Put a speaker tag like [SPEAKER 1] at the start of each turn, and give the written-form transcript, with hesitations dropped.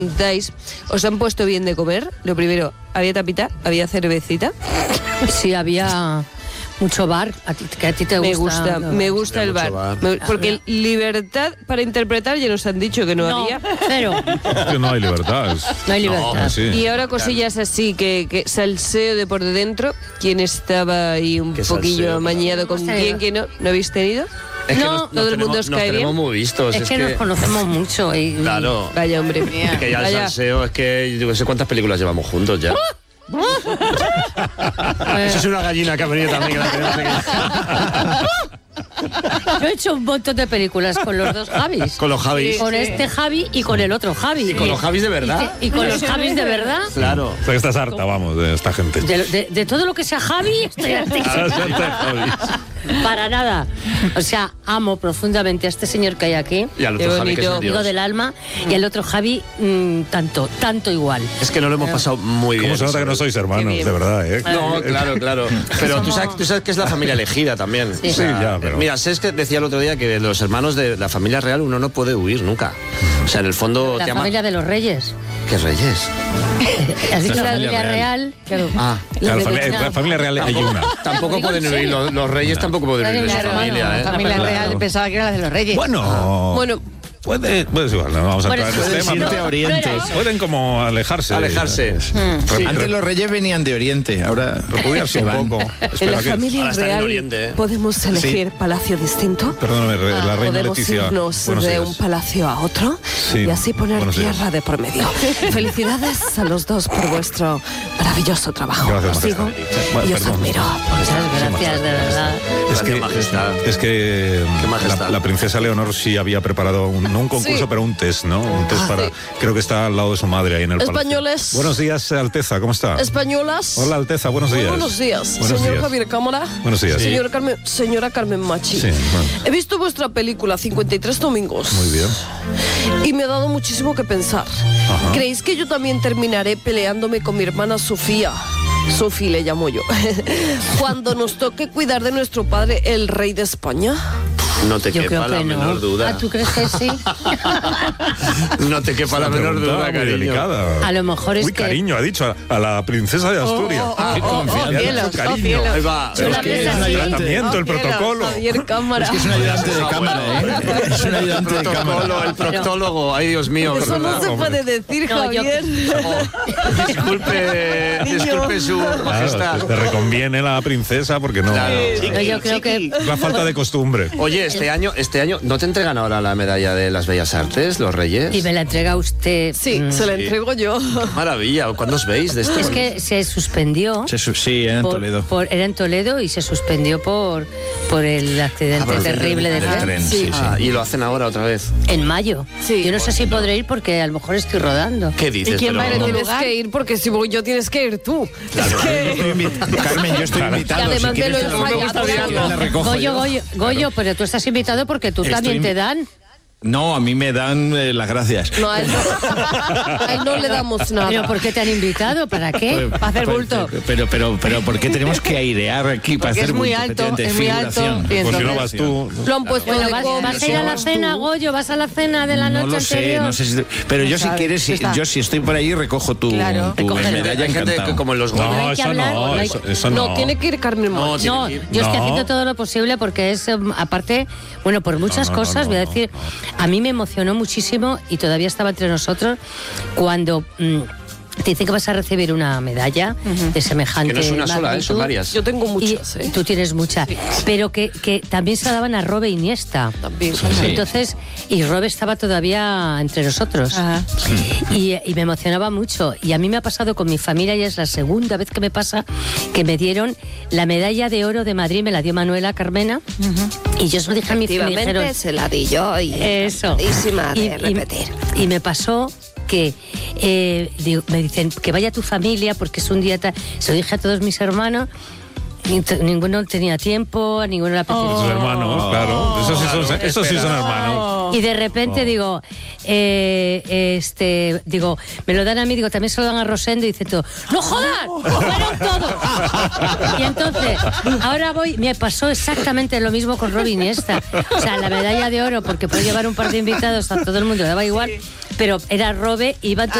[SPEAKER 1] preguntáis, ¿os han puesto bien de comer? Lo primero, ¿había tapita? ¿Había cervecita?
[SPEAKER 2] Sí, había mucho bar, que a ti te gusta.
[SPEAKER 1] Me gusta el bar. Porque libertad para interpretar ya nos han dicho que no había.
[SPEAKER 2] Cero.
[SPEAKER 3] Es que no hay libertad.
[SPEAKER 2] No hay libertad.
[SPEAKER 3] Sí.
[SPEAKER 1] Y ahora cosillas así, que salseo de por dentro. ¿Quién estaba ahí un poquillo amañado con quién que no habéis tenido?
[SPEAKER 4] Es que
[SPEAKER 1] no, todo el mundo os cae bien.
[SPEAKER 4] Nos tenemos muy vistos.
[SPEAKER 2] Es que nos conocemos mucho.
[SPEAKER 4] Claro.
[SPEAKER 1] Vaya, hombre.
[SPEAKER 4] Es que ya el salseo, es que yo no sé cuántas películas llevamos juntos ya. Eso es una gallina que ha venido también.
[SPEAKER 2] Yo he hecho un montón de películas con los dos Javis.
[SPEAKER 4] Con los Javis.
[SPEAKER 2] Con este Javi y con el otro Javi.
[SPEAKER 4] Y con los Javis de verdad.
[SPEAKER 2] Y con los Javis de verdad.
[SPEAKER 4] Claro.
[SPEAKER 3] O sea, que estás harta, vamos, de esta gente.
[SPEAKER 2] De todo lo que sea Javi, estoy harta. Para nada. O sea, amo profundamente a este señor que hay aquí.
[SPEAKER 4] Y al otro Javi, que es un
[SPEAKER 2] amigo
[SPEAKER 4] dios.
[SPEAKER 2] del alma. Y al otro Javi, tanto igual.
[SPEAKER 4] Es que no lo hemos pasado muy bien.
[SPEAKER 3] ¿Cómo se nota que no sois hermanos, de verdad, eh?
[SPEAKER 4] No, claro. Pero tú sabes que es la familia elegida también.
[SPEAKER 2] Sí.
[SPEAKER 4] O sea,
[SPEAKER 3] Sí, ya, pero...
[SPEAKER 4] Mira, sé que decía el otro día que de los hermanos de la familia real uno no puede huir nunca. O sea, en el fondo
[SPEAKER 2] La
[SPEAKER 4] te ama...
[SPEAKER 2] familia de los reyes.
[SPEAKER 4] ¿Qué reyes?
[SPEAKER 2] Has dicho
[SPEAKER 3] La
[SPEAKER 2] la familia real. Claro.
[SPEAKER 4] Ah,
[SPEAKER 3] Claro, la familia real hay una.
[SPEAKER 4] tampoco pueden huir, los reyes tampoco pueden huir de su
[SPEAKER 2] Claro,
[SPEAKER 4] familia,
[SPEAKER 2] no,
[SPEAKER 4] ¿eh?
[SPEAKER 5] La familia
[SPEAKER 3] Claro.
[SPEAKER 5] real pensaba que era la de los reyes.
[SPEAKER 3] Bueno, puede igual, no vamos a entrar en
[SPEAKER 2] Bueno,
[SPEAKER 3] este tema.
[SPEAKER 6] Siente
[SPEAKER 3] pero
[SPEAKER 6] Oriente.
[SPEAKER 3] pueden como alejarse.
[SPEAKER 4] Sí.
[SPEAKER 6] Antes los reyes venían de Oriente, ahora
[SPEAKER 3] Repudiarse
[SPEAKER 6] se
[SPEAKER 3] un
[SPEAKER 6] van.
[SPEAKER 3] poco.
[SPEAKER 1] En
[SPEAKER 3] Espera,
[SPEAKER 1] la
[SPEAKER 3] que...
[SPEAKER 1] familia
[SPEAKER 4] Ahora están en
[SPEAKER 1] real
[SPEAKER 4] Oriente, ¿eh?
[SPEAKER 1] podemos elegir palacio distinto.
[SPEAKER 3] Perdóname, la reina
[SPEAKER 1] Podemos
[SPEAKER 3] Leticia.
[SPEAKER 1] irnos
[SPEAKER 3] Buenos
[SPEAKER 1] de
[SPEAKER 3] días.
[SPEAKER 1] un palacio a otro
[SPEAKER 3] Sí,
[SPEAKER 1] y así poner
[SPEAKER 3] buenos días.
[SPEAKER 1] tierra de por medio. Felicidades a los dos por vuestro maravilloso trabajo.
[SPEAKER 3] Gracias,
[SPEAKER 1] Os sigo
[SPEAKER 3] majestad.
[SPEAKER 1] y os
[SPEAKER 3] Perdón.
[SPEAKER 1] admiro.
[SPEAKER 2] Muchas gracias, de verdad.
[SPEAKER 3] Es que
[SPEAKER 4] Qué majestad.
[SPEAKER 3] la princesa Leonor sí había preparado no un concurso,
[SPEAKER 1] Sí.
[SPEAKER 3] pero un test, ¿no? Un test para...
[SPEAKER 1] sí.
[SPEAKER 3] Creo que está al lado de su madre ahí en el palacio.
[SPEAKER 1] Españoles.
[SPEAKER 3] Buenos días, Alteza, ¿cómo está?
[SPEAKER 1] Españolas.
[SPEAKER 3] Hola, Alteza, buenos días.
[SPEAKER 1] Buenos días,
[SPEAKER 3] Buenos
[SPEAKER 1] señor
[SPEAKER 3] días.
[SPEAKER 1] Javier Cámara.
[SPEAKER 3] Buenos días.
[SPEAKER 1] Señora Carmen Machi.
[SPEAKER 3] Sí, bueno.
[SPEAKER 1] He visto vuestra película 53 domingos.
[SPEAKER 3] Muy bien.
[SPEAKER 1] Y me ha dado muchísimo que pensar.
[SPEAKER 3] Ajá.
[SPEAKER 1] ¿Creéis que yo también terminaré peleándome con mi hermana Sofía? Sofi le llamo yo. Cuando nos toque cuidar de nuestro padre, el rey de España.
[SPEAKER 4] No te
[SPEAKER 2] Yo
[SPEAKER 4] quepa
[SPEAKER 2] creo
[SPEAKER 4] la
[SPEAKER 2] que no.
[SPEAKER 4] menor duda.
[SPEAKER 2] ¿Tú crees que sí?
[SPEAKER 4] No te quepa la
[SPEAKER 3] Una
[SPEAKER 4] menor
[SPEAKER 3] pregunta
[SPEAKER 4] duda,
[SPEAKER 3] muy
[SPEAKER 4] cariño.
[SPEAKER 3] delicada.
[SPEAKER 2] A lo mejor es
[SPEAKER 3] Uy,
[SPEAKER 2] que...
[SPEAKER 3] cariño, ha dicho a la princesa de Asturias. Qué confianza. Le ha dicho
[SPEAKER 5] cielos,
[SPEAKER 3] cariño.
[SPEAKER 5] cielos.
[SPEAKER 4] Ahí va.
[SPEAKER 3] Pero es que es el tratamiento, el protocolo.
[SPEAKER 1] Javier Cámara.
[SPEAKER 6] Es un ayudante de cámara, ¿eh? Es un ayudante de cámara.
[SPEAKER 4] El proctólogo, ay Dios mío.
[SPEAKER 1] Eso no
[SPEAKER 4] perdona.
[SPEAKER 1] se puede decir,
[SPEAKER 2] No, yo-
[SPEAKER 1] Javier.
[SPEAKER 4] Disculpe su majestad.
[SPEAKER 3] Claro, te reconviene la princesa porque no...
[SPEAKER 4] Claro.
[SPEAKER 2] No, yo creo que...
[SPEAKER 3] Es la falta de costumbre.
[SPEAKER 4] Oye, este año, ¿no te entregan ahora la medalla de las Bellas Artes, los Reyes?
[SPEAKER 2] Y me la entrega usted...
[SPEAKER 1] Sí, se la entrego yo.
[SPEAKER 4] Maravilla, ¿cuándo os veis de esto?
[SPEAKER 2] Es que se suspendió...
[SPEAKER 6] Sí, en Toledo.
[SPEAKER 2] Era en Toledo y se suspendió por el accidente terrible
[SPEAKER 6] del
[SPEAKER 2] del
[SPEAKER 6] tren.
[SPEAKER 1] Sí.
[SPEAKER 6] Sí.
[SPEAKER 4] Ah, y lo hacen ahora otra vez.
[SPEAKER 2] En mayo.
[SPEAKER 1] Sí.
[SPEAKER 2] Yo no sé si podré ir porque a lo mejor estoy rodando.
[SPEAKER 4] ¿Qué dices?
[SPEAKER 5] ¿Y quién va a ir en tu
[SPEAKER 1] Tienes
[SPEAKER 5] lugar?
[SPEAKER 1] que ir porque si voy yo tienes que ir tú. Es que...
[SPEAKER 6] Carmen, yo estoy invitado.
[SPEAKER 1] Y además
[SPEAKER 6] si
[SPEAKER 1] de lo
[SPEAKER 6] quieres, te la
[SPEAKER 1] ensayado,
[SPEAKER 6] recojo, la recojo
[SPEAKER 2] Goyo,
[SPEAKER 6] yo.
[SPEAKER 2] Goyo, pero tú estás invitado porque tú
[SPEAKER 6] Estoy
[SPEAKER 2] también te
[SPEAKER 6] invi-
[SPEAKER 2] dan.
[SPEAKER 6] No, a mí me dan las gracias.
[SPEAKER 1] No, a él no le damos nada.
[SPEAKER 2] ¿Pero por qué te han invitado? ¿Para qué?
[SPEAKER 5] Para hacer bulto.
[SPEAKER 6] Pero, ¿por qué tenemos que airear aquí para
[SPEAKER 5] Porque
[SPEAKER 6] hacer
[SPEAKER 5] es muy
[SPEAKER 6] bulto?
[SPEAKER 5] alto,
[SPEAKER 6] Efectivamente,
[SPEAKER 5] es muy alto.
[SPEAKER 6] figuración.
[SPEAKER 5] Y
[SPEAKER 3] Pues si no
[SPEAKER 5] entonces-
[SPEAKER 3] vas tú...
[SPEAKER 1] Lo han puesto
[SPEAKER 2] Bueno,
[SPEAKER 1] de
[SPEAKER 2] vas a ir a la cena, Goyo, vas a la cena de la noche
[SPEAKER 6] No lo sé,
[SPEAKER 2] anterior.
[SPEAKER 6] no sé si... Pero yo si
[SPEAKER 5] sabes,
[SPEAKER 6] quieres,
[SPEAKER 5] está.
[SPEAKER 6] yo si estoy por ahí recojo tu
[SPEAKER 5] Claro,
[SPEAKER 6] medalla,
[SPEAKER 4] Hay gente
[SPEAKER 6] encantado.
[SPEAKER 4] que como en los
[SPEAKER 2] No
[SPEAKER 4] goles.
[SPEAKER 2] hay que
[SPEAKER 3] eso
[SPEAKER 2] hablar,
[SPEAKER 3] no,
[SPEAKER 2] no hay-
[SPEAKER 3] eso no.
[SPEAKER 1] No, tiene que ir Carmen
[SPEAKER 4] No,
[SPEAKER 1] Machi.
[SPEAKER 2] No,
[SPEAKER 4] tiene que ir.
[SPEAKER 2] yo estoy
[SPEAKER 3] No.
[SPEAKER 2] haciendo todo lo posible porque es, aparte, bueno, por muchas
[SPEAKER 3] no,
[SPEAKER 2] cosas, voy a
[SPEAKER 3] no,
[SPEAKER 2] decir, a mí me emocionó muchísimo y todavía estaba entre nosotros cuando te dicen que vas a recibir una medalla de semejante
[SPEAKER 4] Que no es una sola,
[SPEAKER 2] magnitud.
[SPEAKER 4] son varias.
[SPEAKER 1] Yo tengo muchas,
[SPEAKER 2] Y tú tienes muchas, pero que también se la daban a Robe Iniesta.
[SPEAKER 1] También.
[SPEAKER 2] Entonces, y Robe estaba todavía entre nosotros.
[SPEAKER 5] Ajá.
[SPEAKER 2] Y me emocionaba mucho. Y a mí me ha pasado con mi familia y es la segunda vez que me pasa que me dieron la medalla de oro de Madrid, me la dio Manuela Carmena. Y yo se lo dije a mi familia. Me dijeron,
[SPEAKER 1] Efectivamente, se la di yo y
[SPEAKER 2] eso.
[SPEAKER 1] encantadísima de repetir.
[SPEAKER 2] Y me pasó que me dicen que vaya tu familia porque es un día se lo dije a todos mis hermanos. Ninguno tenía tiempo, a ninguno le apetecía.
[SPEAKER 3] Sus hermanos, claro. Esos sí son hermanos.
[SPEAKER 2] Y de repente digo, me lo dan a mí, digo, también se lo dan a Rosendo y dice todo, ¡no jodas! ¡Fueron todos! Y entonces, ahora me pasó exactamente lo mismo con Robin Iniesta. O sea, la medalla de oro, porque puedo llevar un par de invitados, a todo el mundo le daba igual, pero era Robe, iban